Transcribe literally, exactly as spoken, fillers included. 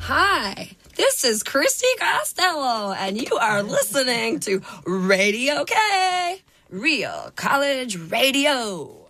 Hi, this is Christy Costello, and you are listening to Radio K, Real College Radio.